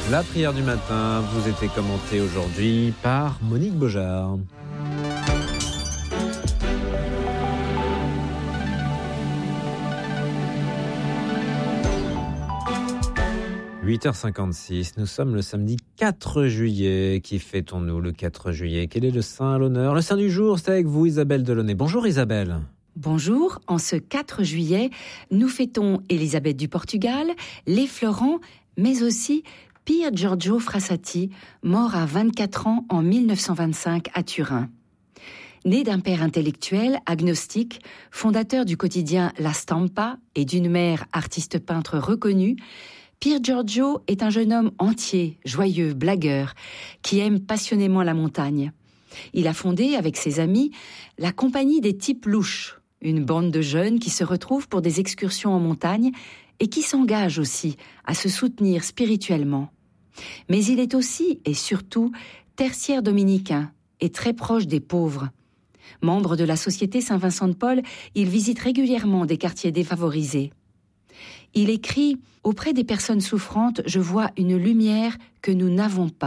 La prière du matin vous était commentée aujourd'hui par Monique Beaujard. « 8h56, nous sommes le samedi 4 juillet. Qui fêtons-nous le 4 juillet ? Quel est le saint à l'honneur ? Le saint du jour, c'est avec vous Isabelle Delaunay. Bonjour Isabelle. Bonjour, en ce 4 juillet, nous fêtons Élisabeth du Portugal, les Florent, mais aussi Pier Giorgio Frassati, mort à 24 ans en 1925 à Turin. Né d'un père intellectuel, agnostique, fondateur du quotidien La Stampa et d'une mère artiste-peintre reconnue, Pier Giorgio est un jeune homme entier, joyeux, blagueur, qui aime passionnément la montagne. Il a fondé, avec ses amis, la Compagnie des Types Louches, une bande de jeunes qui se retrouvent pour des excursions en montagne et qui s'engagent aussi à se soutenir spirituellement. Mais il est aussi et surtout tertiaire dominicain et très proche des pauvres. Membre de la Société Saint-Vincent-de-Paul, il visite régulièrement des quartiers défavorisés. Il écrit « Auprès des personnes souffrantes, je vois une lumière que nous n'avons pas. »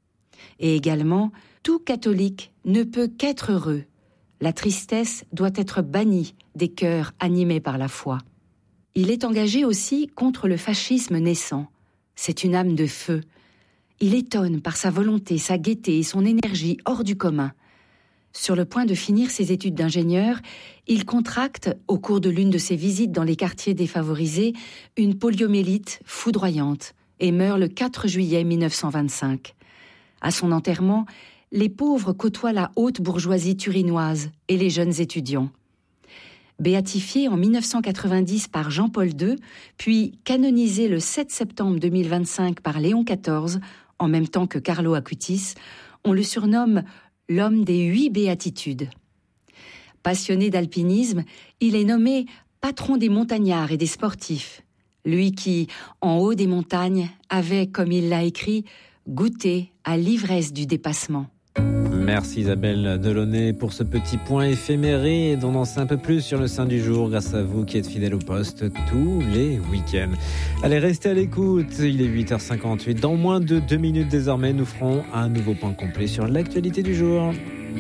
Et également « Tout catholique ne peut qu'être heureux. La tristesse doit être bannie des cœurs animés par la foi. » Il est engagé aussi contre le fascisme naissant. C'est une âme de feu. Il étonne par sa volonté, sa gaieté et son énergie hors du commun. Sur le point de finir ses études d'ingénieur, il contracte, au cours de l'une de ses visites dans les quartiers défavorisés, une poliomyélite foudroyante et meurt le 4 juillet 1925. À son enterrement, les pauvres côtoient la haute bourgeoisie turinoise et les jeunes étudiants. Béatifié en 1990 par Jean-Paul II, puis canonisé le 7 septembre 2025 par Léon XIV, en même temps que Carlo Acutis, on le surnomme l'homme des 8 béatitudes. Passionné d'alpinisme, il est nommé patron des montagnards et des sportifs. Lui qui, en haut des montagnes, avait, comme il l'a écrit, goûté à l'ivresse du dépassement. Merci Isabelle Delaunay pour ce petit point éphéméré dont on en sait un peu plus sur le saint du jour grâce à vous qui êtes fidèles au poste tous les week-ends. Allez, restez à l'écoute, il est 8h58. Dans moins de 2 minutes désormais, nous ferons un nouveau point complet sur l'actualité du jour.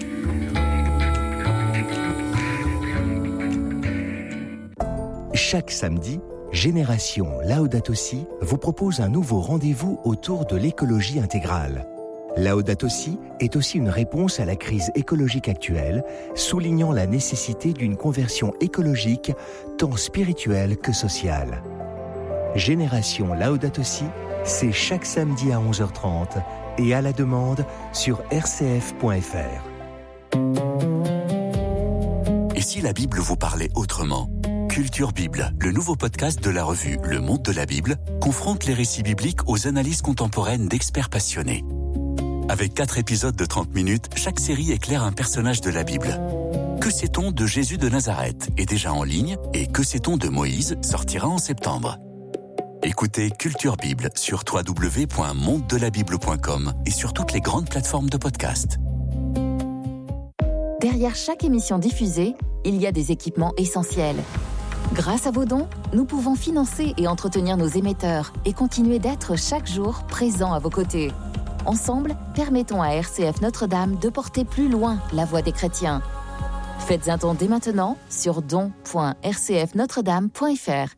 Chaque samedi, Génération Laudato Si vous propose un nouveau rendez-vous autour de l'écologie intégrale. Laudato Si est aussi une réponse à la crise écologique actuelle, soulignant la nécessité d'une conversion écologique tant spirituelle que sociale. Génération Laudato Si, c'est chaque samedi à 11h30 et à la demande sur rcf.fr. Et si la Bible vous parlait autrement ? Culture Bible, le nouveau podcast de la revue Le Monde de la Bible, confronte les récits bibliques aux analyses contemporaines d'experts passionnés. Avec 4 épisodes de 30 minutes, chaque série éclaire un personnage de la Bible. Que sait-on de Jésus de Nazareth est déjà en ligne et Que sait-on de Moïse sortira en septembre. Écoutez Culture Bible sur www.mondedelabible.com et sur toutes les grandes plateformes de podcast. Derrière chaque émission diffusée, il y a des équipements essentiels. Grâce à vos dons, nous pouvons financer et entretenir nos émetteurs et continuer d'être chaque jour présents à vos côtés. Ensemble, permettons à RCF Notre-Dame de porter plus loin la voix des chrétiens. Faites un don dès maintenant sur don.rcfnotredame.fr.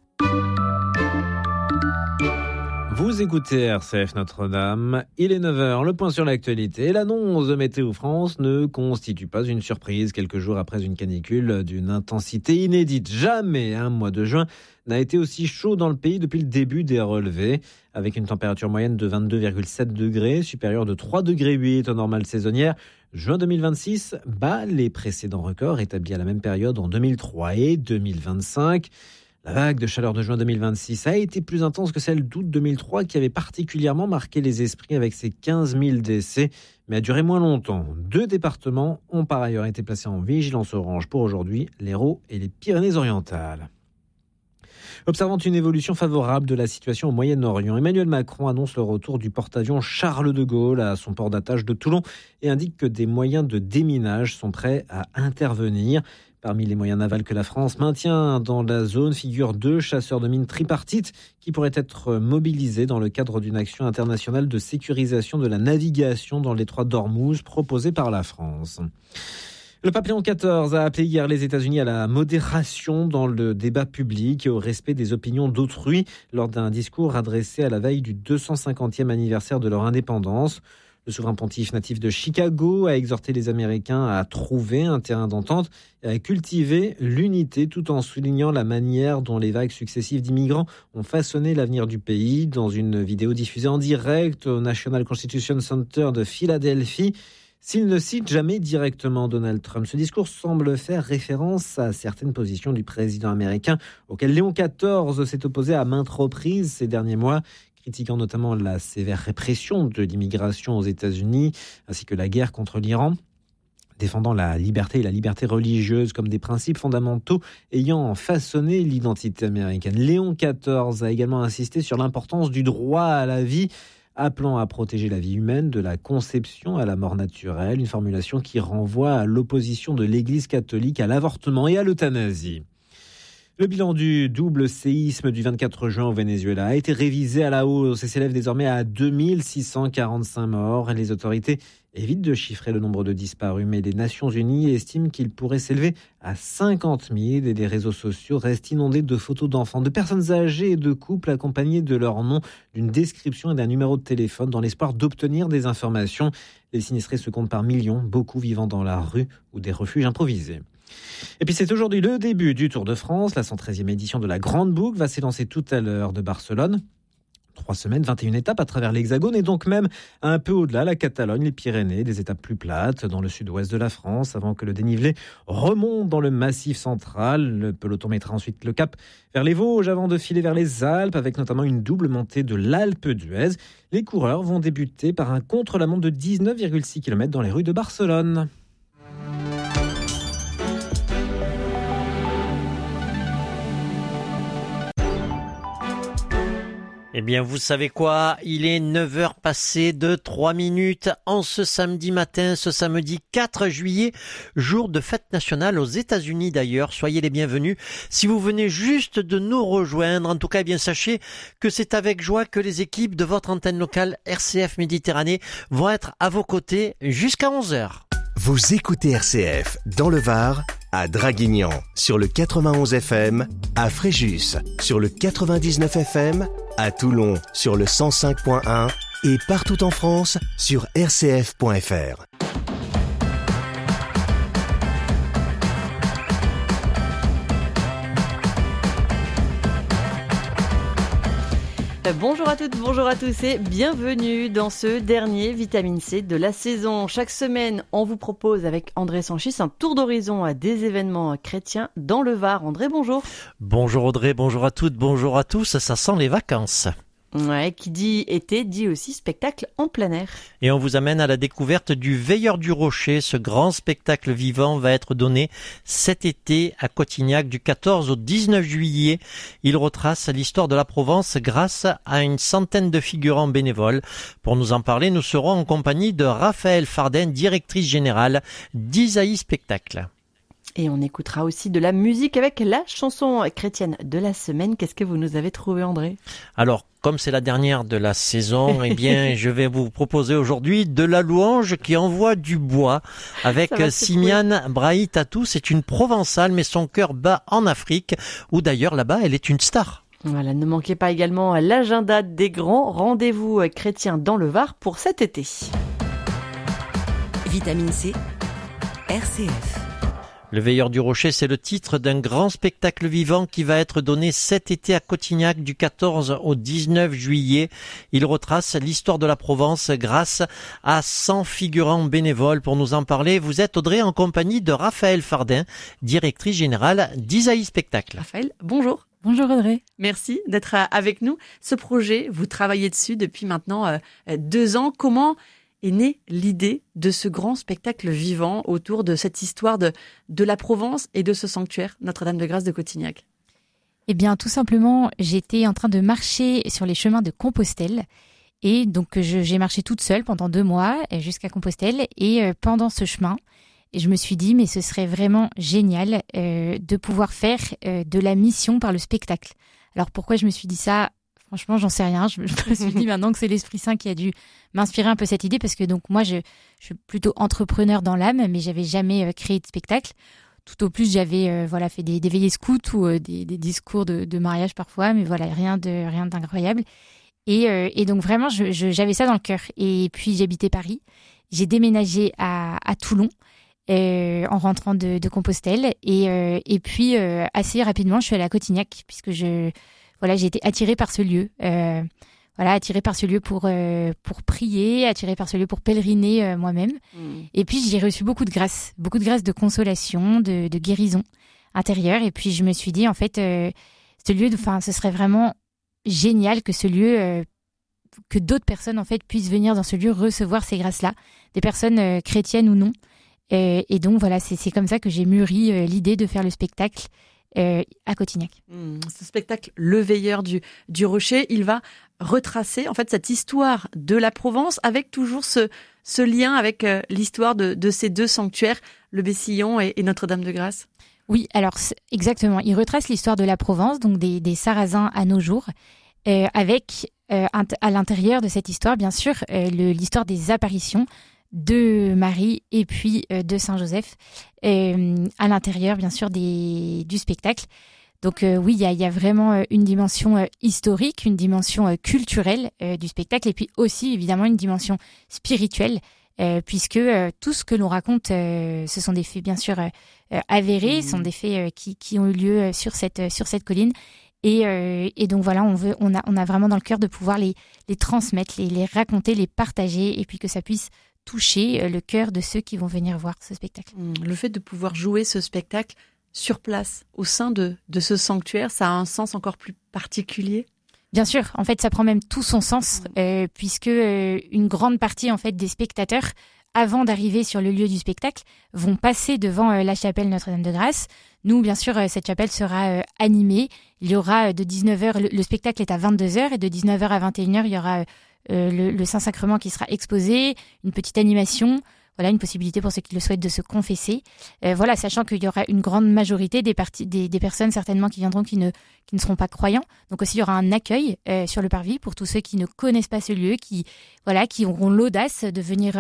Vous écoutez RCF Notre-Dame, il est 9h, le point sur l'actualité. L'annonce de Météo France ne constitue pas une surprise quelques jours après une canicule d'une intensité inédite. Jamais un mois de juin n'a été aussi chaud dans le pays depuis le début des relevés, avec une température moyenne de 22,7 degrés, supérieure de 3,8 degrés aux normales saisonnières. Juin 2026 bat les précédents records établis à la même période en 2003 et 2025. La vague de chaleur de juin 2026 a été plus intense que celle d'août 2003 qui avait particulièrement marqué les esprits avec ses 15 000 décès, mais a duré moins longtemps. 2 départements ont par ailleurs été placés en vigilance orange pour aujourd'hui, l'Hérault et les Pyrénées-Orientales. Observant une évolution favorable de la situation au Moyen-Orient, Emmanuel Macron annonce le retour du porte-avions Charles de Gaulle à son port d'attache de Toulon et indique que des moyens de déminage sont prêts à intervenir. Parmi les moyens navals que la France maintient dans la zone figurent 2 chasseurs de mines tripartites qui pourraient être mobilisés dans le cadre d'une action internationale de sécurisation de la navigation dans l'étroit d'Ormuz proposée par la France. Le pape Léon XIV a appelé hier les États-Unis à la modération dans le débat public et au respect des opinions d'autrui lors d'un discours adressé à la veille du 250e anniversaire de leur indépendance. Le souverain pontife natif de Chicago a exhorté les Américains à trouver un terrain d'entente et à cultiver l'unité tout en soulignant la manière dont les vagues successives d'immigrants ont façonné l'avenir du pays. Dans une vidéo diffusée en direct au National Constitution Center de Philadelphie, s'il ne cite jamais directement Donald Trump, ce discours semble faire référence à certaines positions du président américain auxquelles Léon XIV s'est opposé à maintes reprises ces derniers mois, critiquant notamment la sévère répression de l'immigration aux États-Unis ainsi que la guerre contre l'Iran, défendant la liberté et la liberté religieuse comme des principes fondamentaux ayant façonné l'identité américaine. Léon XIV a également insisté sur l'importance du droit à la vie, appelant à protéger la vie humaine de la conception à la mort naturelle, une formulation qui renvoie à l'opposition de l'Église catholique à l'avortement et à l'euthanasie. Le bilan du double séisme du 24 juin au Venezuela a été révisé à la hausse et s'élève désormais à 2645 morts. Les autorités évitent de chiffrer le nombre de disparus, mais les Nations Unies estiment qu'il pourrait s'élever à 50 000 et les réseaux sociaux restent inondés de photos d'enfants, de personnes âgées et de couples accompagnés de leur nom, d'une description et d'un numéro de téléphone dans l'espoir d'obtenir des informations. Les sinistrés se comptent par millions, beaucoup vivant dans la rue ou des refuges improvisés. Et puis c'est aujourd'hui le début du Tour de France. La 113e édition de la Grande Boucle va s'élancer tout à l'heure de Barcelone. 3 semaines, 21 étapes à travers l'Hexagone et donc même un peu au-delà, la Catalogne, les Pyrénées, des étapes plus plates dans le sud-ouest de la France avant que le dénivelé remonte dans le Massif central. Le peloton mettra ensuite le cap vers les Vosges avant de filer vers les Alpes avec notamment une double montée de l'Alpe d'Huez. Les coureurs vont débuter par un contre-la-montre de 19,6 km dans les rues de Barcelone. Eh bien, vous savez quoi? Il est 9h passé de 3 minutes en ce samedi matin, ce samedi 4 juillet, jour de fête nationale aux États-Unis d'ailleurs. Soyez les bienvenus. Si vous venez juste de nous rejoindre, en tout cas, eh bien, sachez que c'est avec joie que les équipes de votre antenne locale RCF Méditerranée vont être à vos côtés jusqu'à 11h. Vous écoutez RCF dans le Var, à Draguignan sur le 91 FM, à Fréjus sur le 99 FM, à Toulon sur le 105.1 et partout en France sur rcf.fr. Bonjour à toutes, bonjour à tous et bienvenue dans ce dernier Vitamine C de la saison. Chaque semaine, on vous propose avec André Sanchis un tour d'horizon à des événements chrétiens dans le Var. André, bonjour. Bonjour Audrey, bonjour à toutes, bonjour à tous, ça sent les vacances. Ouais, qui dit été dit aussi spectacle en plein air. Et on vous amène à la découverte du Veilleur du Rocher. Ce grand spectacle vivant va être donné cet été à Cotignac du 14 au 19 juillet. Il retrace l'histoire de la Provence grâce à une centaine de figurants bénévoles. Pour nous en parler, nous serons en compagnie de Raphaël Fardin, directrice générale d'Isaïe Spectacle. Et on écoutera aussi de la musique avec la chanson chrétienne de la semaine. Qu'est-ce que vous nous avez trouvé, André ? Alors, comme c'est la dernière de la saison, eh bien, je vais vous proposer aujourd'hui de la louange qui envoie du bois avec Simiane Brahi-Tatou. C'est une provençale, mais son cœur bat en Afrique, où d'ailleurs là-bas, elle est une star. Voilà, ne manquez pas également l'agenda des grands rendez-vous chrétiens dans le Var pour cet été. Vitamine C, RCF. Le Veilleur du Rocher, c'est le titre d'un grand spectacle vivant qui va être donné cet été à Cotignac du 14 au 19 juillet. Il retrace l'histoire de la Provence grâce à 100 figurants bénévoles. Pour nous en parler, vous êtes Audrey en compagnie de Raphaël Fardin, directrice générale d'Isaïe Spectacle. Raphaël, bonjour. Bonjour Audrey. Merci d'être avec nous. Ce projet, vous travaillez dessus depuis maintenant 2 ans. Comment est née l'idée de ce grand spectacle vivant autour de cette histoire de la Provence et de ce sanctuaire Notre-Dame-de-Grâce de Cotignac? Eh bien, tout simplement, j'étais en train de marcher sur les chemins de Compostelle. Et donc, j'ai marché toute seule pendant 2 mois jusqu'à Compostelle. Et pendant ce chemin, Et je me suis dit, mais ce serait vraiment génial de pouvoir faire de la mission par le spectacle. Alors pourquoi je me suis dit ça ? Franchement, j'en sais rien. Je me suis dit maintenant que c'est l'Esprit Saint qui a dû m'inspirer un peu cette idée, parce que donc moi, je suis plutôt entrepreneur dans l'âme, mais j'avais jamais créé de spectacle. Tout au plus, j'avais fait des veillées scouts ou des discours de mariage parfois, mais voilà, rien d'incroyable. Et donc vraiment, j'avais ça dans le cœur. Et puis j'habitais Paris. J'ai déménagé à Toulon en rentrant de Compostelle. Et puis assez rapidement, je suis allée à Cotignac, puisque j'ai été attirée par ce lieu. Attirée par ce lieu pour prier, attirée par ce lieu pour pèleriner moi-même. Et puis j'ai reçu beaucoup de grâce de consolation, de guérison intérieure. Et puis je me suis dit, en fait, ce lieu, ce serait vraiment génial que ce lieu, que d'autres personnes en fait puissent venir dans ce lieu recevoir ces grâces-là, des personnes chrétiennes ou non. Et donc voilà, c'est comme ça que j'ai mûri l'idée de faire le spectacle à Cotignac. Ce spectacle, Le Veilleur du Rocher, il va retracer en fait cette histoire de la Provence, avec toujours ce lien avec l'histoire de ces deux sanctuaires, le Bessillon et Notre-Dame de Grâce. Oui, alors exactement. Il retrace l'histoire de la Provence, donc des Sarrasins à nos jours, avec à l'intérieur de cette histoire, bien sûr, l'histoire des apparitions de Marie et puis de Saint-Joseph, à l'intérieur, bien sûr, du spectacle. Donc oui, il y a vraiment une dimension historique, une dimension culturelle du spectacle, et puis aussi, évidemment, une dimension spirituelle, puisque tout ce que l'on raconte, ce sont des faits, bien sûr, avérés, ce sont des faits qui ont eu lieu sur cette colline. Et donc voilà, on a vraiment dans le cœur de pouvoir les transmettre, les raconter, les partager, et puis que ça puisse toucher le cœur de ceux qui vont venir voir ce spectacle. Le fait de pouvoir jouer ce spectacle sur place, au sein de ce sanctuaire, ça a un sens encore plus particulier ? Bien sûr, en fait, ça prend même tout son sens, puisque une grande partie en fait des spectateurs, avant d'arriver sur le lieu du spectacle, vont passer devant la chapelle Notre-Dame de Grâce. Nous, bien sûr, cette chapelle sera animée. Il y aura de 19h, le spectacle est à 22h, et de 19h à 21h, il y aura le Saint-Sacrement qui sera exposé, une petite animation, voilà, une possibilité pour ceux qui le souhaitent de se confesser. Voilà, sachant qu'il y aura une grande majorité des personnes certainement qui viendront qui ne seront pas croyants. Donc aussi, il y aura un accueil sur le parvis pour tous ceux qui ne connaissent pas ce lieu, qui auront l'audace de venir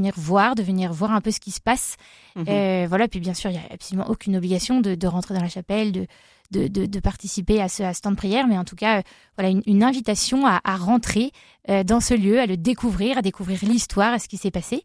voir un peu ce qui se passe. Voilà, puis bien sûr, il n'y a absolument aucune obligation de rentrer dans la chapelle, de participer à ce temps de prière, mais en tout cas, voilà, une invitation à rentrer dans ce lieu, à le découvrir, à découvrir l'histoire, à ce qui s'est passé.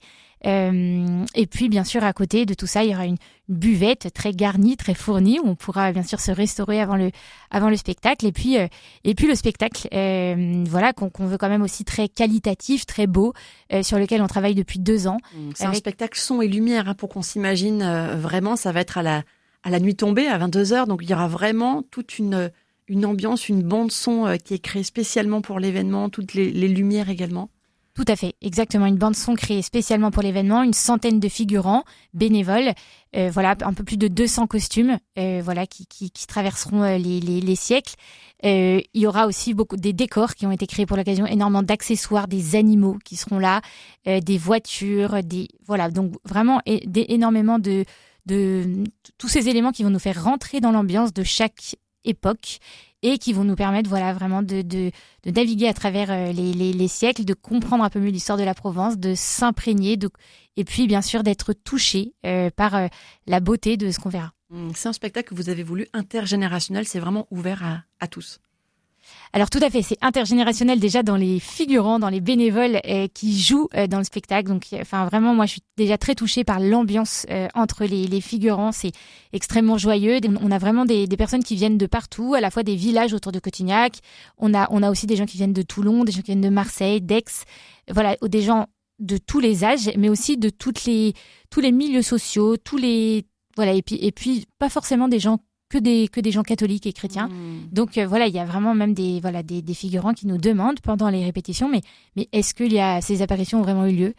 Et puis, bien sûr, à côté de tout ça, il y aura une buvette très garnie, très fournie, où on pourra bien sûr se restaurer avant le spectacle. Et puis le spectacle, voilà, qu'on veut quand même aussi très qualitatif, très beau, sur lequel on travaille depuis 2 ans. C'est un spectacle son et lumière, hein, pour qu'on s'imagine vraiment. Ça va être à la nuit tombée, à 22h. Donc, il y aura vraiment toute une ambiance, une bande son qui est créée spécialement pour l'événement, toutes les lumières également. Tout à fait, exactement. Une bande son créée spécialement pour l'événement, une centaine de figurants bénévoles, voilà, un peu plus de 200 costumes, voilà, qui traverseront les siècles. Il y aura aussi beaucoup des décors qui ont été créés pour l'occasion, énormément d'accessoires, des animaux qui seront là, des voitures, voilà, donc vraiment énormément de tous ces éléments qui vont nous faire rentrer dans l'ambiance de chaque époque et qui vont nous permettre, voilà, vraiment de naviguer à travers les siècles, de comprendre un peu mieux l'histoire de la Provence, de s'imprégner, et puis bien sûr d'être touché par la beauté de ce qu'on verra. C'est un spectacle que vous avez voulu intergénérationnel, c'est vraiment ouvert à tous. Alors tout à fait, c'est intergénérationnel déjà dans les figurants, dans les bénévoles qui jouent dans le spectacle. Donc, enfin vraiment, moi je suis déjà très touchée par l'ambiance entre les figurants. C'est extrêmement joyeux. On a vraiment des personnes qui viennent de partout, à la fois des villages autour de Cotignac. On a aussi des gens qui viennent de Toulon, des gens qui viennent de Marseille, d'Aix. Voilà, des gens de tous les âges, mais aussi de tous les milieux sociaux, voilà, et puis pas forcément des gens que des gens catholiques et chrétiens. Donc voilà, il y a vraiment même des figurants qui nous demandent pendant les répétitions, mais est-ce que ces apparitions ont vraiment eu lieu ?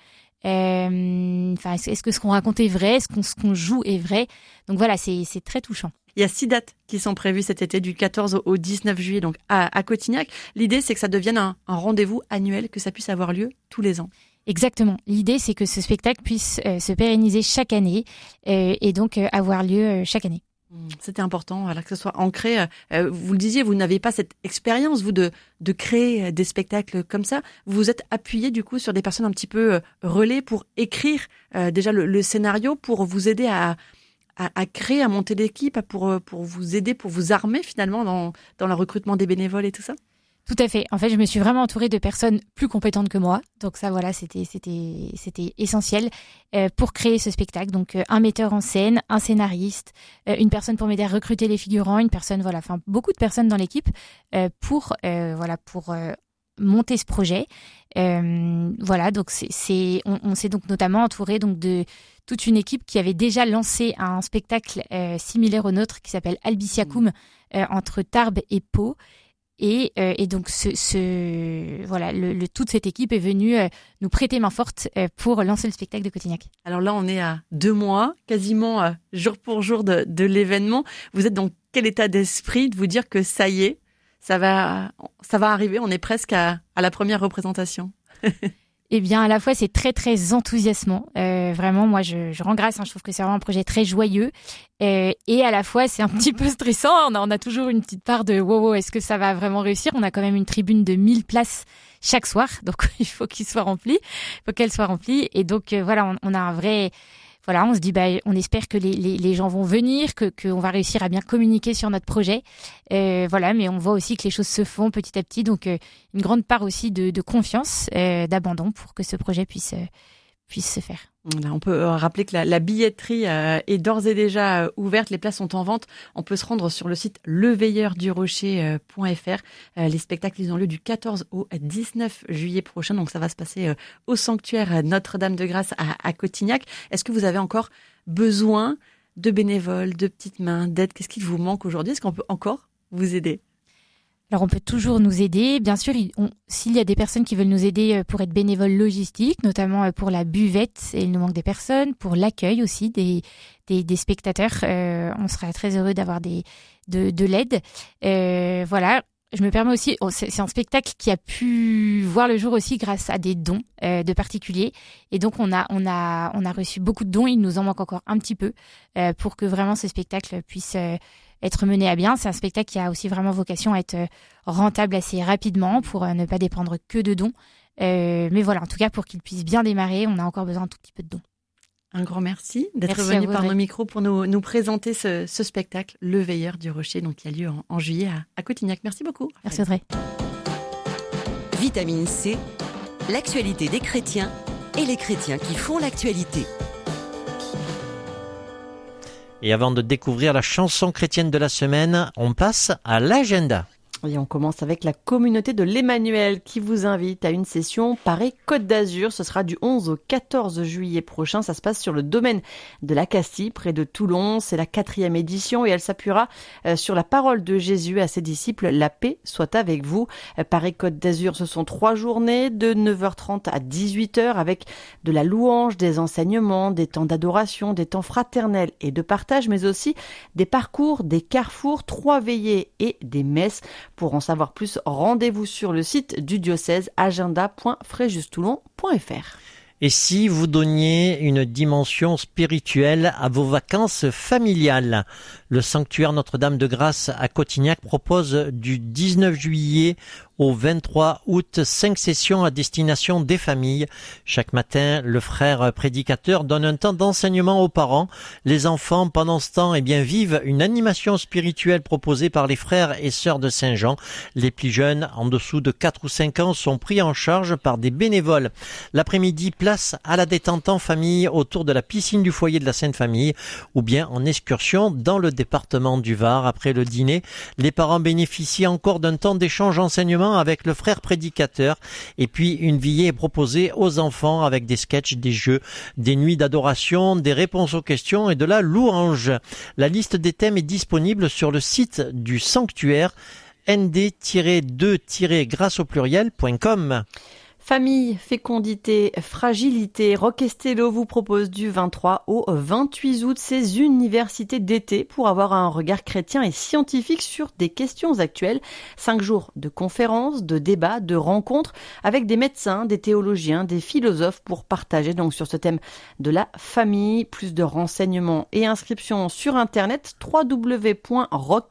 Est-ce que ce qu'on raconte est vrai ? Est-ce que ce qu'on joue est vrai ? Donc voilà, c'est très touchant. Il y a 6 dates qui sont prévues cet été, du 14 au 19 juillet, donc à Cotignac. L'idée, c'est que ça devienne un rendez-vous annuel, que ça puisse avoir lieu tous les ans. Exactement. L'idée, c'est que ce spectacle puisse se pérenniser chaque année et donc avoir lieu chaque année. C'était important, voilà, que ce soit ancré. Vous le disiez, vous n'avez pas cette expérience, vous, de créer des spectacles comme ça. Vous vous êtes appuyé, du coup, sur des personnes un petit peu relais pour écrire déjà le scénario, pour vous aider à créer, à monter l'équipe, pour vous aider, pour vous armer, finalement, dans le recrutement des bénévoles et tout ça. Tout à fait. En fait, je me suis vraiment entourée de personnes plus compétentes que moi. Donc ça, voilà, c'était essentiel pour créer ce spectacle. Donc un metteur en scène, un scénariste, une personne pour m'aider à recruter les figurants, une personne, voilà, enfin beaucoup de personnes dans l'équipe pour monter ce projet. Voilà, donc on s'est donc notamment entouré donc de toute une équipe qui avait déjà lancé un spectacle similaire au nôtre qui s'appelle Albiciacum entre Tarbes et Pau. Et donc toute cette équipe est venue nous prêter main forte pour lancer le spectacle de Cotignac. Alors là, on est à 2 mois, quasiment jour pour jour de l'événement. Vous êtes dans quel état d'esprit de vous dire que ça y est, ça va arriver, on est presque à la première représentation? Eh bien, à la fois, c'est très, très enthousiasmant. Vraiment, moi, je rends grâce. Je trouve que c'est vraiment un projet très joyeux. Et à la fois, c'est un petit peu stressant. On a toujours une petite part de « wow, est-ce que ça va vraiment réussir ?» On a quand même une tribune de 1000 places chaque soir. Donc, il faut qu'elle soit remplie. Et donc, voilà, on a un vrai... Voilà, on se dit, on espère que les gens vont venir, qu'on va réussir à bien communiquer sur notre projet. Voilà, mais on voit aussi que les choses se font petit à petit. Donc, une grande part aussi de confiance, d'abandon pour que ce projet puisse se faire. Là, on peut rappeler que la billetterie est d'ores et déjà ouverte. Les places sont en vente. On peut se rendre sur le site leveilleurdurocher.fr. Les spectacles, ils ont lieu du 14 au 19 juillet prochain. Donc, ça va se passer au sanctuaire Notre-Dame-de-Grâce à Cotignac. Est-ce que vous avez encore besoin de bénévoles, de petites mains, d'aide? Qu'est-ce qui vous manque aujourd'hui? Est-ce qu'on peut encore vous aider? Alors, on peut toujours nous aider. Bien sûr, s'il y a des personnes qui veulent nous aider pour être bénévoles logistiques, notamment pour la buvette, et il nous manque des personnes, pour l'accueil aussi des spectateurs, on serait très heureux d'avoir de l'aide. Voilà. Je me permets aussi, c'est un spectacle qui a pu voir le jour aussi grâce à des dons de particuliers. Et donc, on a reçu beaucoup de dons. Il nous en manque encore un petit peu pour que vraiment ce spectacle puisse être mené à bien. C'est un spectacle qui a aussi vraiment vocation à être rentable assez rapidement pour ne pas dépendre que de dons. Mais voilà, en tout cas, pour qu'il puisse bien démarrer, on a encore besoin d'un tout petit peu de dons. Un grand merci d'être venu par nos micros pour nous présenter ce spectacle, Le Veilleur du Rocher, donc qui a lieu en juillet à Cotignac. Merci beaucoup. Merci Audrey. Vitamine C, l'actualité des chrétiens et les chrétiens qui font l'actualité. Et avant de découvrir la chanson chrétienne de la semaine, on passe à l'agenda. Et on commence avec la communauté de l'Emmanuel qui vous invite à une session Paris Côte d'Azur. Ce sera du 11 au 14 juillet prochain. Ça se passe sur le domaine de la Castille, près de Toulon. C'est la 4e édition et elle s'appuiera sur la parole de Jésus à ses disciples. La paix soit avec vous. Paris Côte d'Azur, ce sont 3 journées de 9h30 à 18h avec de la louange, des enseignements, des temps d'adoration, des temps fraternels et de partage, mais aussi des parcours, des carrefours, 3 veillées et des messes. Pour en savoir plus, rendez-vous sur le site du diocèse agenda.fréjustoulon.fr. Et si vous donniez une dimension spirituelle à vos vacances familiales? Le sanctuaire Notre-Dame-de-Grâce à Cotignac propose du 19 juillet au 23 août 5 sessions à destination des familles. Chaque matin, le frère prédicateur donne un temps d'enseignement aux parents. Les enfants, pendant ce temps, vivent une animation spirituelle proposée par les frères et sœurs de Saint-Jean. Les plus jeunes, en dessous de 4 ou 5 ans, sont pris en charge par des bénévoles. L'après-midi, place à la détente en famille autour de la piscine du foyer de la Sainte Famille ou bien en excursion dans le département du Var. Après le dîner, les parents bénéficient encore d'un temps d'échange enseignement avec le frère prédicateur et puis une veillée est proposée aux enfants avec des sketchs, des jeux, des nuits d'adoration, des réponses aux questions et de la louange. La liste des thèmes est disponible sur le site du sanctuaire nd-2-grâce-au-pluriel.com. Famille, fécondité, fragilité, Rock Estelo vous propose du 23 au 28 août ces universités d'été pour avoir un regard chrétien et scientifique sur des questions actuelles. 5 jours de conférences, de débats, de rencontres avec des médecins, des théologiens, des philosophes pour partager donc sur ce thème de la famille. Plus de renseignements et inscriptions sur internet www.rock-estelo.fr.